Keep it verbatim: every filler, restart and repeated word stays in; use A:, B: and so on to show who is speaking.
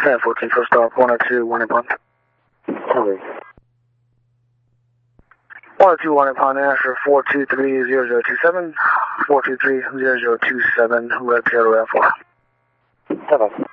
A: ten fourteen, first stop, one oh two, one in pond.
B: Sorry.
A: one oh two, one in pond, answer four two three zero zero two seven, four two three zero zero two seven, red zero F four.
B: Seven.